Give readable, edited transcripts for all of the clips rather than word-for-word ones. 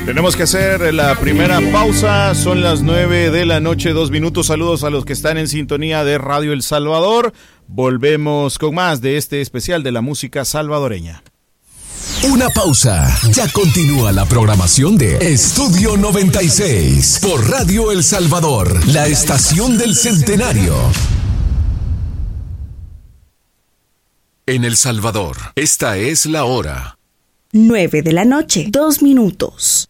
Tenemos que hacer la primera pausa, son las 9 de la noche, 2 minutos. Saludos a los que están en sintonía de Radio El Salvador. Volvemos con más de este especial de la música salvadoreña. Una pausa, ya continúa la programación de Estudio 96 por Radio El Salvador, la estación del centenario. En El Salvador, esta es la hora. 9 de la noche, 2 minutos.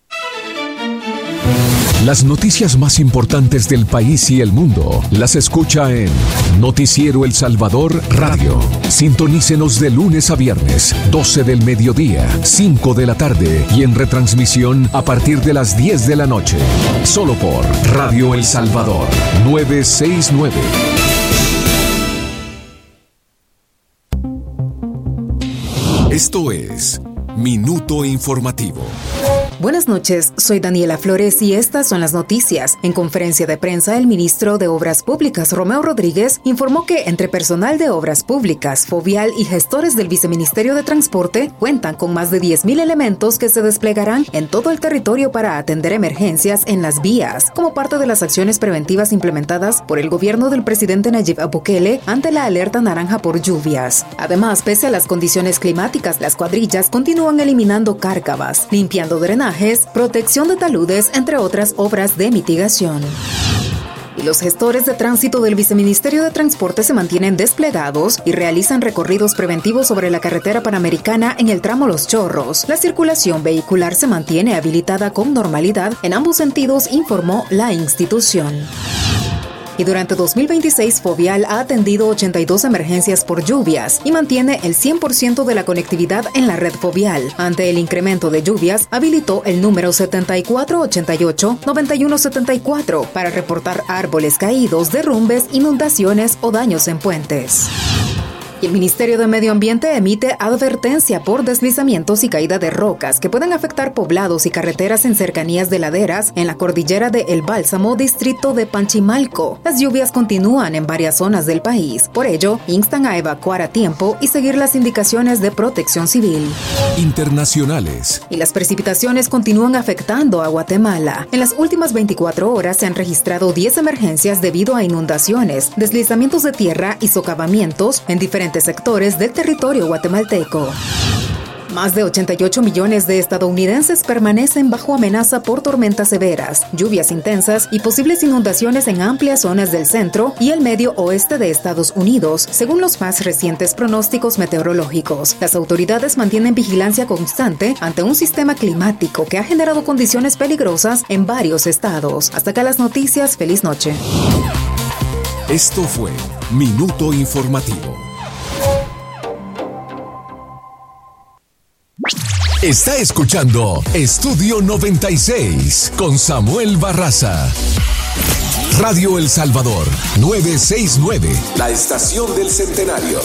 Las noticias más importantes del país y el mundo las escucha en Noticiero El Salvador Radio. Sintonícenos de lunes a viernes, 12 del mediodía, 5 de la tarde y en retransmisión a partir de las 10 de la noche. Solo por Radio El Salvador 969. Esto es Minuto Informativo. Buenas noches, soy Daniela Flores y estas son las noticias. En conferencia de prensa, el ministro de Obras Públicas, Romeo Rodríguez, informó que entre personal de Obras Públicas, Fovial y gestores del Viceministerio de Transporte cuentan con más de 10,000 elementos que se desplegarán en todo el territorio para atender emergencias en las vías, como parte de las acciones preventivas implementadas por el gobierno del presidente Nayib Bukele ante la alerta naranja por lluvias. Además, pese a las condiciones climáticas, las cuadrillas continúan eliminando cárcavas, limpiando drenajes, protección de taludes, entre otras obras de mitigación. Y los gestores de tránsito del Viceministerio de Transporte se mantienen desplegados y realizan recorridos preventivos sobre la carretera panamericana en el tramo Los Chorros. La circulación vehicular se mantiene habilitada con normalidad en ambos sentidos, informó la institución. Y durante 2026, Fovial ha atendido 82 emergencias por lluvias y mantiene el 100% de la conectividad en la red Fovial. Ante el incremento de lluvias, habilitó el número 7488-9174 para reportar árboles caídos, derrumbes, inundaciones o daños en puentes. Y el Ministerio de Medio Ambiente emite advertencia por deslizamientos y caída de rocas que pueden afectar poblados y carreteras en cercanías de laderas en la cordillera de El Bálsamo, distrito de Panchimalco. Las lluvias continúan en varias zonas del país. Por ello, instan a evacuar a tiempo y seguir las indicaciones de protección civil. Internacionales. Y las precipitaciones continúan afectando a Guatemala. En las últimas 24 horas se han registrado 10 emergencias debido a inundaciones, deslizamientos de tierra y socavamientos en diferentes sectores del territorio guatemalteco. Más de 88 millones de estadounidenses permanecen bajo amenaza por tormentas severas, lluvias intensas y posibles inundaciones en amplias zonas del centro y el medio oeste de Estados Unidos, según los más recientes pronósticos meteorológicos. Las autoridades mantienen vigilancia constante ante un sistema climático que ha generado condiciones peligrosas en varios estados. Hasta acá las noticias. Feliz noche. Esto fue Minuto Informativo. Está escuchando Estudio 96 con Samuel Barraza. Radio El Salvador 969, la estación del centenario.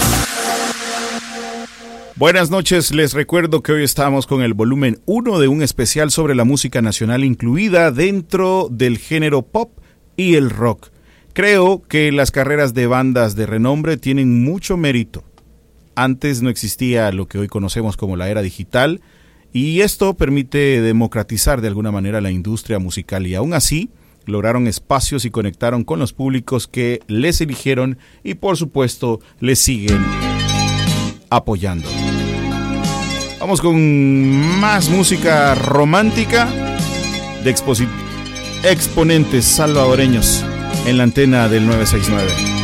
Buenas noches, les recuerdo que hoy estamos con el volumen 1 de un especial sobre la música nacional incluida dentro del género pop y el rock. Creo que las carreras de bandas de renombre tienen mucho mérito. Antes no existía lo que hoy conocemos como la era digital y esto permite democratizar de alguna manera la industria musical y aún así lograron espacios y conectaron con los públicos que les eligieron y por supuesto les siguen apoyando. Vamos con más música romántica de exponentes salvadoreños en la antena del 969.